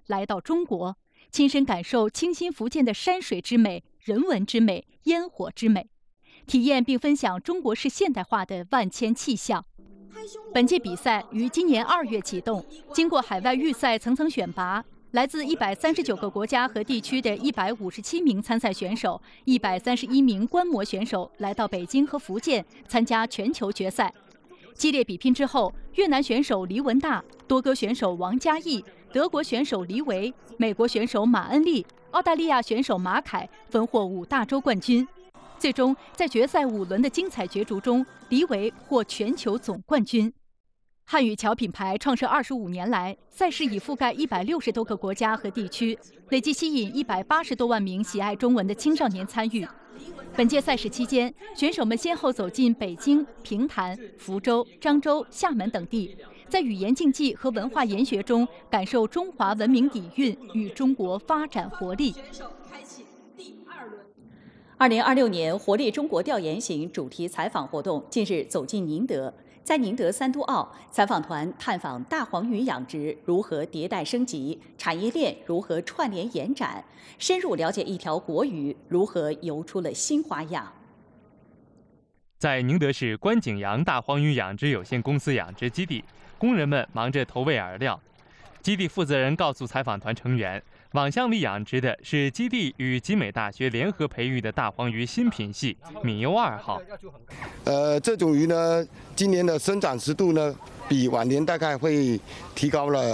来到中国，亲身感受清新福建的山水之美、人文之美、烟火之美，体验并分享中国式现代化的万千气象。本届比赛于今年2月启动，经过海外预赛层层选拔，来自139个国家和地区的157名参赛选手、131名观摩选手来到北京和福建参加全球决赛。激烈比拼之后，越南选手黎文大、多哥选手王嘉毅、德国选手黎维、美国选手马恩利、澳大利亚选手马凯分获5大洲冠军。最终，在决赛5轮的精彩角逐中，黎维获全球总冠军。汉语桥品牌创设25年来，赛事已覆盖160多个国家和地区，累计吸引180多万名喜爱中文的青少年参与。本届赛事期间，选手们先后走进北京、平潭、福州、漳州、厦门等地，在语言竞技和文化研学中感受中华文明底蕴与中国发展活力。 2026年活力中国调研型主题采访活动近日走进宁德。在宁德三都澳，采访团探访大黄鱼养殖如何迭代升级，产业链如何串联延展，深入了解一条国鱼如何游出了新花样。 在宁德市关景阳大黄鱼养殖有限公司养殖基地，工人们忙着投喂饵料。基地负责人告诉采访团成员，网箱里养殖的是基地与集美大学联合培育的大黄鱼新品系米优2号。 这种鱼呢，今年的生长时度呢，比往年大概会提高了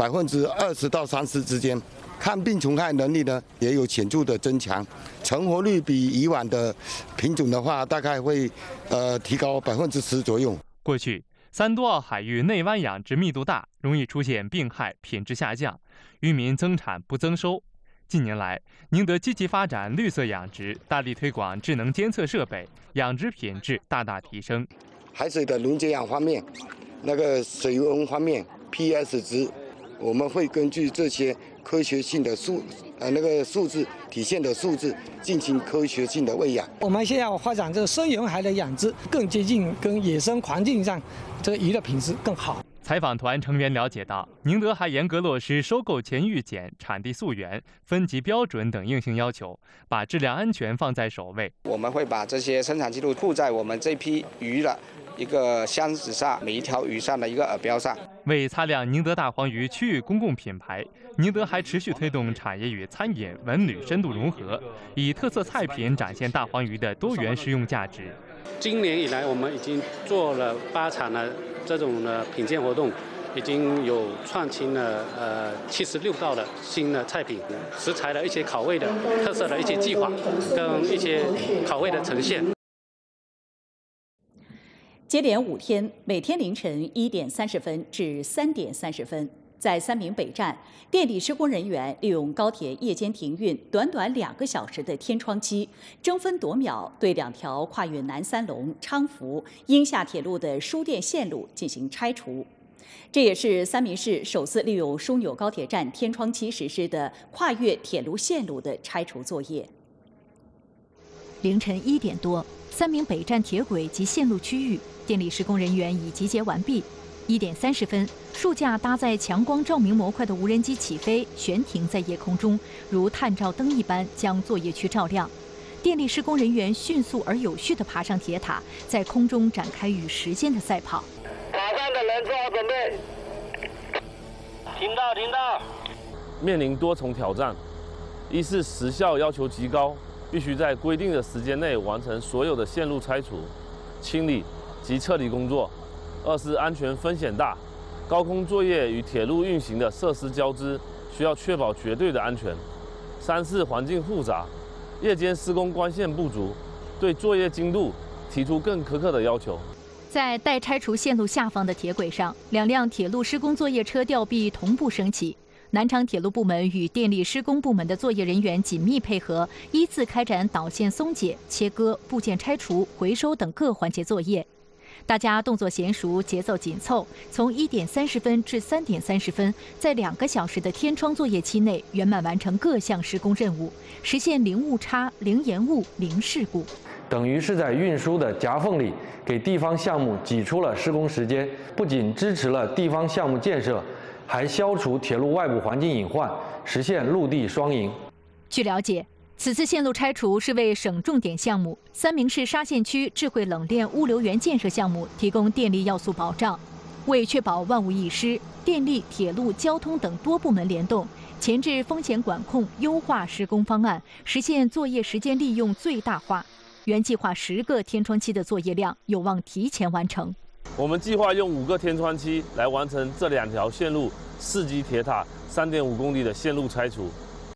20%到30%之间。抗病虫害能力呢，也有显著的增强。成活率比以往的品种的话，大概会提高10%左右。 过去，三都澳海域内湾养殖密度大，容易出现病害、品质下降，渔民增产不增收。近年来，宁德积极发展绿色养殖，大力推广智能监测设备，养殖品质大大提升。 海水的溶解氧方面，那个水温方面 ，pH 值，我们会根据这些科学性的数字体现的数字进行科学性的喂养。 我们现在要发展这个深远海的养殖，更接近跟野生环境上这个鱼的品质更好。 采访团成员了解到，宁德还严格落实收购前预检、产地溯源、分级标准等硬性要求，把质量安全放在首位。 我们会把这些生产记录附在我们这批鱼的一个箱子上，每一条鱼上的一个饵标上。 为擦亮宁德大黄鱼区域公共品牌，宁德还持续推动产业与餐饮、文旅深度融合，以特色菜品展现大黄鱼的多元食用价值。 今年以来，我们已经做了8场的这种的品鉴活动，已经有创新了76道的新的菜品，食材的一些考味的特色的一些计划，跟一些考味的呈现。 接连5天，每天凌晨1点30分至3点30分，在三明北站，电力施工人员利用高铁夜间停运短短2个小时的天窗期，争分夺秒对2条跨越南三龙、昌福、英夏铁路的输电线路进行拆除。这也是三明市首次利用枢纽高铁站天窗期实施的跨越铁路线路的拆除作业。 凌晨1点多，三明北站铁轨及线路区域，电力施工人员已集结完毕。1点30分，数架搭载强光照明模块的无人机起飞，悬停在夜空中，如探照灯一般将作业区照亮。电力施工人员迅速而有序地爬上铁塔，在空中展开与时间的赛跑。 塔上的人做好准备，听到。 面临多重挑战，一是时效要求极高，必须在规定的时间内完成所有的线路拆除、清理及撤离工作；二是安全风险大，高空作业与铁路运行的设施交织，需要确保绝对的安全；三是环境复杂，夜间施工光线不足，对作业精度提出更苛刻的要求。 在待拆除线路下方的铁轨上，2辆铁路施工作业车吊臂同步升起。南昌铁路部门与电力施工部门的作业人员紧密配合，依次开展导线松解、切割、部件拆除、回收等各环节作业。大家动作娴熟，节奏紧凑，从1点30分至3点30分，在2个小时的天窗作业期内，圆满完成各项施工任务，实现零误差、零延误、零事故。 等于是在运输的夹缝里，给地方项目挤出了施工时间，不仅支持了地方项目建设， 还消除铁路外部环境隐患，实现陆地双赢。 据了解，此次线路拆除是为省重点项目三明市沙县区智慧冷链物流园建设项目提供电力要素保障，为确保万无一失，电力、铁路、交通等多部门联动，前置风险管控，优化施工方案，实现作业时间利用最大化。原计划10个天窗期的作业量有望提前完成。 我们计划用5个天窗期来完成这2条线路4级铁塔3.5公里的线路拆除。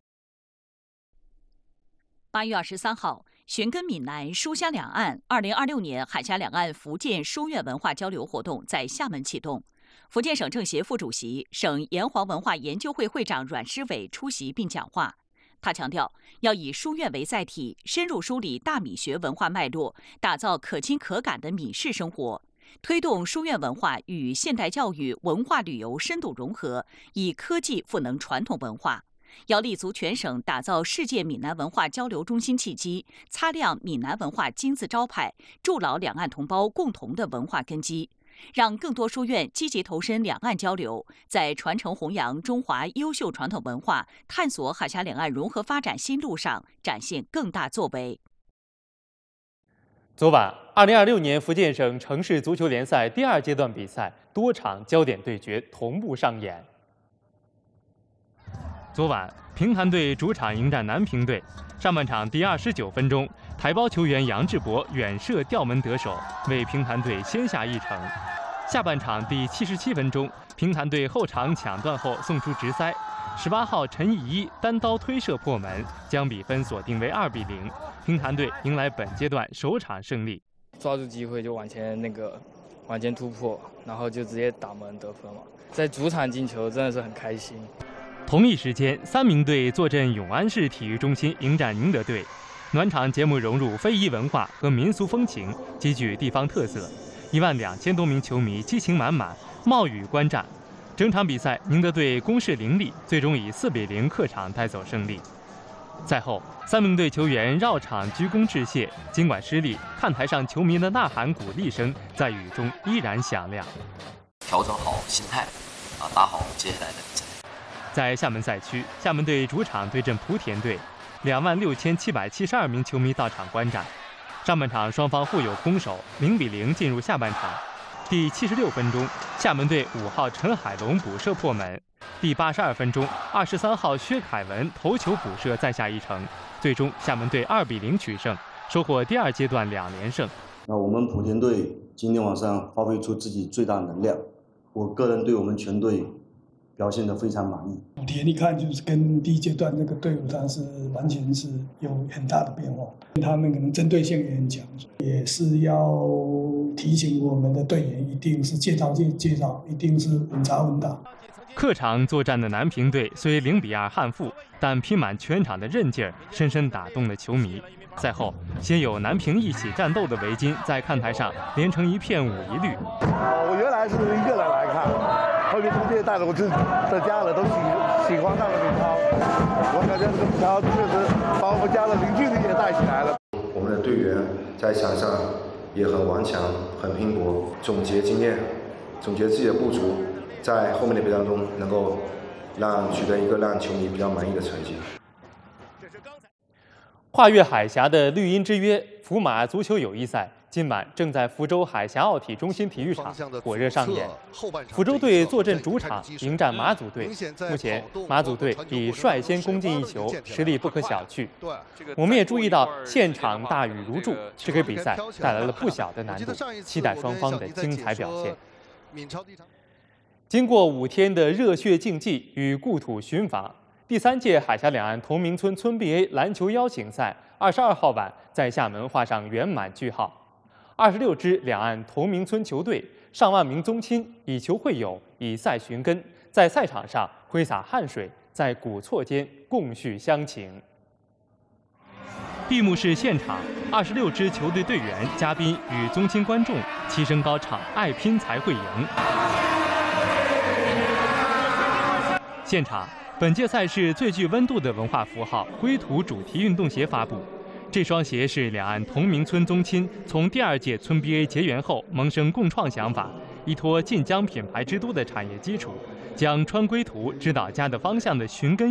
8月23号，寻根闽南书虾两岸2026年海峡两岸福建书院文化交流活动在厦门启动。福建省政协副主席、省炎黄文化研究会会长阮诗伟出席并讲话。他强调，要以书院为载体，深入梳理大米学文化脉络，打造可亲可感的米式生活，推动书院文化与现代教育、文化旅游深度融合，以科技赋能传统文化。要立足全省打造世界闽南文化交流中心契机，擦亮闽南文化金字招牌，筑牢两岸同胞共同的文化根基，让更多书院积极投身两岸交流，在传承弘扬中华优秀传统文化、探索海峡两岸融合发展新路上展现更大作为。 昨晚，2026年福建省城市足球联赛第2阶段比赛多场焦点对决同步上演。昨晚，平潭队主场迎战南平队。上半场第29分钟，台胞球员杨志博远射吊门得手，为平潭队先下一城。下半场第77分钟，平潭队后场抢断后送出直塞，18号陈义一单刀推射破门，将比分锁定为2-0。平潭队迎来本阶段首场胜利。 抓住机会就往前突破，然后就直接打门得分嘛。在主场进球真的是很开心。 同一时间，3名队坐镇永安市体育中心迎战宁德队。暖场节目融入非遗文化和民俗风情，极具地方特色。12000多名球迷激情满满，冒雨观战。整场比赛，宁德队攻势凌厉，最终以4-0客场带走胜利。赛后，3名队球员绕场鞠躬致谢。尽管失利，看台上球迷的呐喊鼓励声在雨中依然响亮。 调整好心态，打好接下来的比赛。 在厦门赛区，厦门队主场对阵莆田队，26772名球迷到场观战。上半场双方互有攻守，0-0进入下半场。第76分钟，厦门队5号陈海龙补射破门。第82分钟，23号薛凯文头球补射再下一城。最终，厦门队2-0取胜，收获第2阶段2连胜。 那我们莆田队今天晚上发挥出自己最大能量，我个人对我们全队表现得非常满意。 莆田一看就是跟第1阶段那个队伍，它是完全是有很大的变化。他们可能针对性也很强，也是要提醒我们的队员，一定是接招，一定是稳扎稳打。 客场作战的南平队虽0-2憾负，但拼满全场的韧劲儿深深打动了球迷。赛后，先有南平一起战斗的围巾在看台上连成一片5一律。 我原来是一个人来看，后面中间带着我的家人都喜欢上了米超，我感觉这个米超确实把我们家的凝聚力也带起来了。 我们的队员在场上也很顽强，很拼搏，总结经验，总结自己的不足，在后面的比赛中能够取得一个让球迷比较满意的成绩。 跨越海峡的绿茵之约福马足球友谊赛今晚正在福州海峡奥体中心体育场火热上演。福州队坐镇主场迎战马祖队，目前马祖队已率先攻进1球，实力不可小觑。我们也注意到现场大雨如注，这给比赛带来了不小的难度，期待双方的精彩表现。经过5天的热血竞技与故土寻访，第3届海峡两岸同名村村 BA 篮球邀请赛22号晚在厦门画上圆满句号。26支两岸同名村球队，上万名宗亲以球会友，以赛寻根，在赛场上挥洒汗水，在鼓错间共叙乡情。闭幕式现场，26支球队队员、嘉宾与宗亲观众齐声高唱“爱拼才会赢”。现场，本届赛事最具温度的文化符号“归途”主题运动鞋发布。这双鞋是两岸同名村宗亲从第2届村 BA 结缘后萌生共创想法，依托晋江品牌之都的产业基础， 将穿归图指导家的方向的寻根